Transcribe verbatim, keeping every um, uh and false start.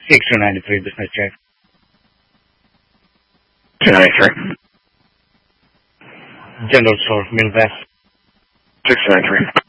six two nine three, business check. two ninety-three. General store, Midwest. six two nine three.